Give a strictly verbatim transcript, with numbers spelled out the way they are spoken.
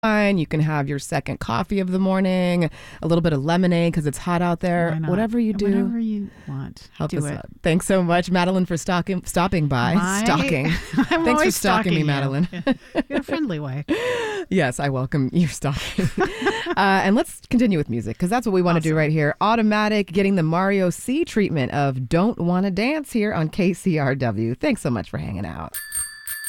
wine. You can have your second coffee of the morning, a little bit of lemonade because it's hot out there. Whatever you do. Whatever you want. Help do us it. out. Thanks so much, Madeline, for stalking, stopping by. My, Stalking. I'm Thanks for always stalking me, you. Madeline. Yeah. In a friendly way. Yes, I welcome your stalking. uh, and let's continue with music because that's what we want to Awesome. do right here. Automatic getting the Mario C treatment of Don't Wanna Dance here on K C R W. Thanks so much for hanging out.